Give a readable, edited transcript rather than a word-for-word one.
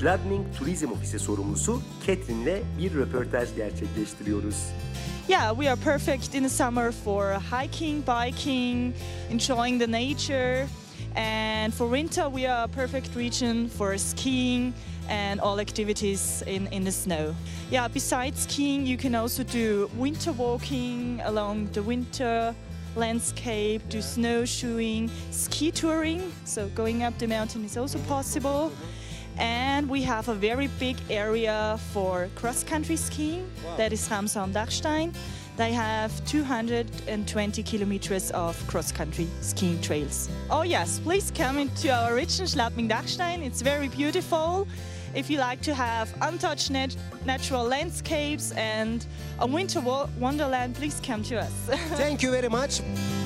Schladming Turizm Ofisi sorumlusu Catherine'le bir röportaj gerçekleştiriyoruz. Yeah, we are perfect in the summer for hiking, biking, enjoying the nature. And for winter, we are a perfect region for skiing and all activities in the snow. Yeah, besides skiing, you can also do winter walking along the winter landscape, do snowshoeing, ski touring, so going up the mountain is also possible. And we have a very big area for cross-country skiing, that is Ramsau am Dachstein. They have 220 kilometers of cross-country skiing trails. Oh yes, please come into our region, Schladming-Dachstein. It's very beautiful. If you like to have untouched natural landscapes and a winter wonderland, please come to us. Thank you very much.